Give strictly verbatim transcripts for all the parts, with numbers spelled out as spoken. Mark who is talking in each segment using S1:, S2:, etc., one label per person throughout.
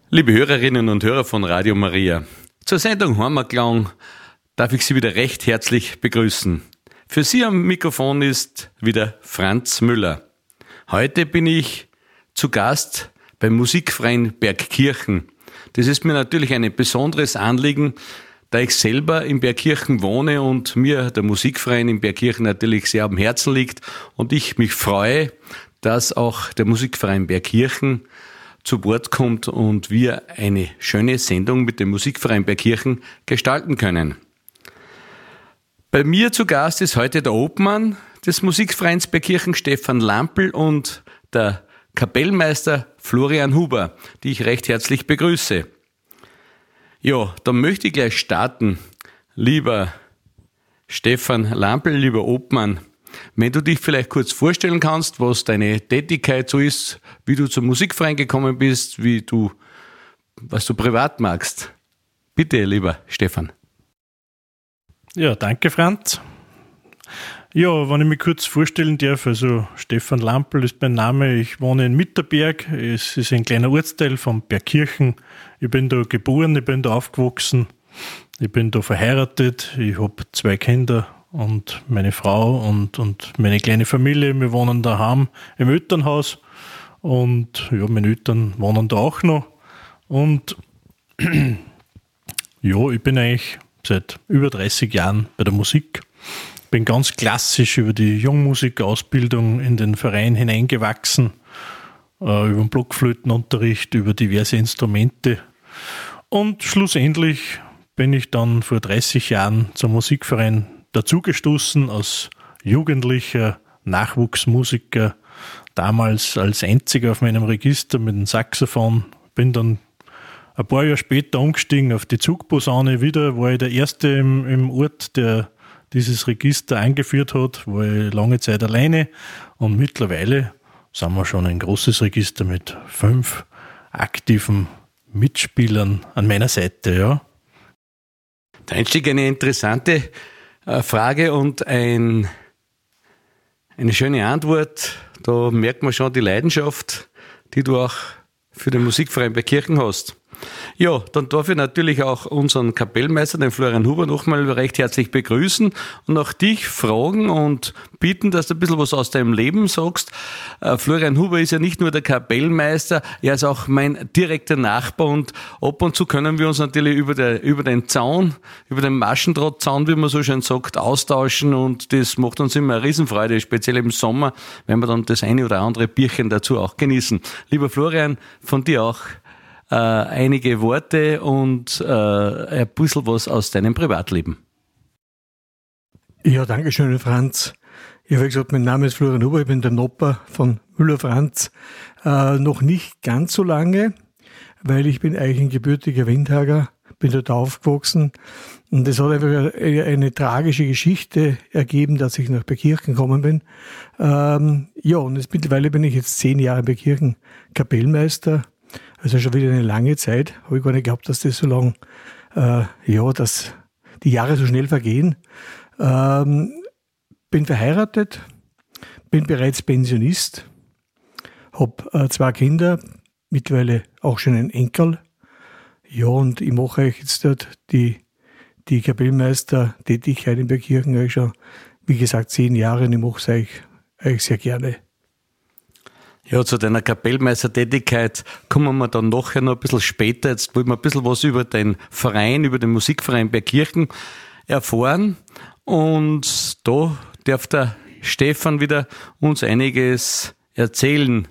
S1: Liebe Hörerinnen und Hörer von Radio Maria, zur Sendung Heimatklang darf ich Sie wieder recht herzlich begrüßen. Für Sie am Mikrofon ist wieder Franz Müller. Heute bin ich zu Gast beim Musikverein Bergkirchen. Das ist mir natürlich ein besonderes Anliegen, da ich selber in Bergkirchen wohne und mir der Musikverein in Bergkirchen natürlich sehr am Herzen liegt und ich mich freue, dass auch der Musikverein Bergkirchen zu Wort kommt und wir eine schöne Sendung mit dem Musikverein Bergkirchen gestalten können. Bei mir zu Gast ist heute der Obmann des Musikvereins Bergkirchen, Stefan Lampl, und der Kapellmeister Florian Huber, die ich recht herzlich begrüße. Ja, dann möchte ich gleich starten. Lieber Stefan Lampl, lieber Obmann, wenn du dich vielleicht kurz vorstellen kannst, was deine Tätigkeit so ist, wie du zum Musikverein gekommen bist, wie du, was du privat magst. Bitte, lieber Stefan.
S2: Ja, danke, Franz. Ja, wenn ich mich kurz vorstellen darf, also Stefan Lampl ist mein Name, ich wohne in Mitterberg, es ist ein kleiner Ortsteil von Bergkirchen. Ich bin da geboren, ich bin da aufgewachsen, ich bin da verheiratet, ich habe zwei Kinder und meine Frau und, und meine kleine Familie. Wir wohnen daheim im Elternhaus und ja, meine Eltern wohnen da auch noch. Und ja, ich bin eigentlich seit über dreißig Jahren bei der Musik. Bin ganz klassisch über die Jungmusikausbildung in den Verein hineingewachsen, äh, über den Blockflötenunterricht, über diverse Instrumente. Und schlussendlich bin ich dann vor dreißig Jahren zum Musikverein dazugestoßen als jugendlicher Nachwuchsmusiker, damals als einziger auf meinem Register mit dem Saxophon. Bin dann ein paar Jahre später umgestiegen auf die Zugposaune wieder, war ich der Erste im, im Ort, der dieses Register eingeführt hat, war ich lange Zeit alleine und mittlerweile sind wir schon ein großes Register mit fünf aktiven Mitspielern an meiner Seite, ja.
S1: Der Einstieg eine interessante Frage und ein, eine schöne Antwort. Da merkt man schon die Leidenschaft, die du auch für den Musikverein Bergkirchen hast. Ja, dann darf ich natürlich auch unseren Kapellmeister, den Florian Huber, nochmal recht herzlich begrüßen und auch dich fragen und bitten, dass du ein bisschen was aus deinem Leben sagst. Äh, Florian Huber ist ja nicht nur der Kapellmeister, er ist auch mein direkter Nachbar und ab und zu können wir uns natürlich über, der, über den Zaun, über den Maschendrahtzaun, wie man so schön sagt, austauschen und das macht uns immer eine Riesenfreude, speziell im Sommer, wenn wir dann das eine oder andere Bierchen dazu auch genießen. Lieber Florian, von dir auch Äh, einige Worte und äh, ein bisschen was aus deinem Privatleben.
S3: Ja, danke schön, Franz. Ich habe gesagt, mein Name ist Florian Huber, ich bin der Nopper von Müller Franz. Äh, noch nicht ganz so lange, weil ich bin eigentlich ein gebürtiger Windhager, bin dort aufgewachsen und es hat einfach eine, eine tragische Geschichte ergeben, dass ich nach Bergkirchen gekommen bin. Ähm, ja, und jetzt, mittlerweile bin ich jetzt zehn Jahre in Bergkirchen Kapellmeister. Also schon wieder eine lange Zeit. Habe ich gar nicht gehabt, dass das so lang, äh, ja, dass die Jahre so schnell vergehen. Ähm, bin verheiratet, bin bereits Pensionist, habe äh, zwei Kinder, mittlerweile auch schon einen Enkel. Ja, und ich mache euch jetzt dort die, die Kapellmeister-Tätigkeit in Bergkirchen eigentlich schon, wie gesagt, zehn Jahre und ich mache es euch, euch sehr gerne.
S1: Ja, zu deiner Kapellmeistertätigkeit kommen wir dann nachher noch ein bisschen später. Jetzt wollen wir ein bisschen was über den Verein, über den Musikverein Bergkirchen erfahren. Und da darf der Stefan wieder uns einiges erzählen.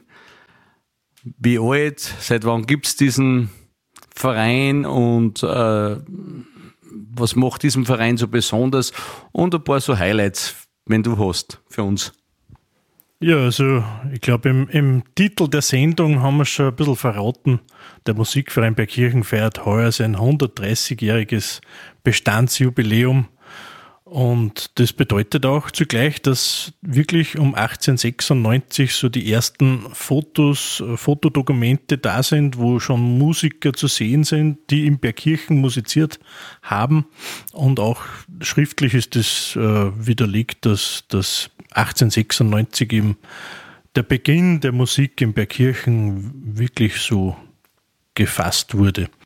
S1: Wie alt, seit wann gibt es diesen Verein und äh, was macht diesen Verein so besonders? Und ein paar so Highlights, wenn du hast, für uns.
S2: Ja, also ich glaube, im, im Titel der Sendung haben wir schon ein bisschen verraten. Der Musikverein Bergkirchen feiert heuer sein hundertdreißigjähriges Bestandsjubiläum. Und das bedeutet auch zugleich, dass wirklich um achtzehnhundertsechsundneunzig so die ersten Fotos, Fotodokumente da sind, wo schon Musiker zu sehen sind, die in Bergkirchen musiziert haben. Und auch schriftlich ist es äh, widerlegt, dass, dass achtzehnhundertsechsundneunzig eben der Beginn der Musik in Bergkirchen wirklich so gefasst wurde.